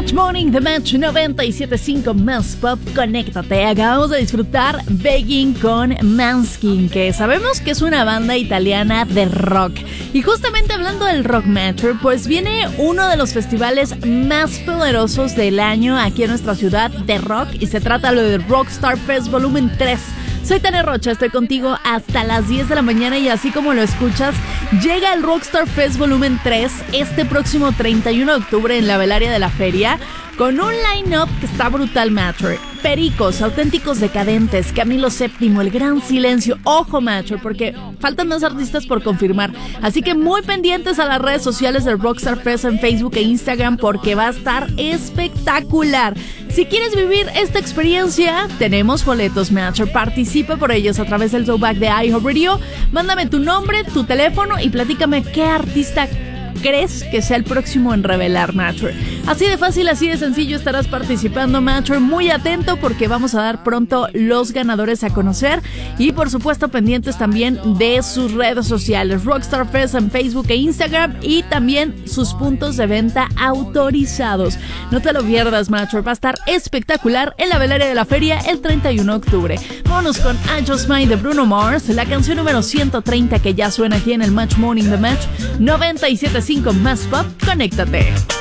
Match Morning, The Match 97.5 Más Pop, conéctate. Acabamos de disfrutar Begging con Måneskin, que sabemos que es una banda italiana de rock. Y justamente hablando del Rock Matter, pues viene uno de los festivales más poderosos del año aquí en nuestra ciudad de rock, y se trata lo de Rockstar Fest Volumen 3. Soy Tania Rocha, estoy contigo hasta las 10 de la mañana y así como lo escuchas, llega el Rockstar Fest Volumen 3 este próximo 31 de octubre en la Velaria de la Feria, con un line-up que está brutal, Matter. Pericos, Auténticos Decadentes, Camilo VII, El Gran Silencio. Ojo, Matter, porque faltan más artistas por confirmar. Así que muy pendientes a las redes sociales del Rockstar Fest en Facebook e Instagram, porque va a estar espectacular. Si quieres vivir esta experiencia, tenemos boletos, Matter. Participa por ellos a través del Throwback de iHeartRadio. Mándame tu nombre, tu teléfono y platícame qué artista crees que sea el próximo en revelar, Matter. Así de fácil, así de sencillo estarás participando, Matter. Muy atento porque vamos a dar pronto los ganadores a conocer y por supuesto pendientes también de sus redes sociales, Rockstar Fest en Facebook e Instagram, y también sus puntos de venta autorizados. No te lo pierdas, Matter. Va a estar espectacular en la Velaria de la Feria el 31 de octubre. Vámonos con I Just Might de Bruno Mars, la canción número 130 que ya suena aquí en el Match Morning The Match 97.5 Más Pop. Conéctate.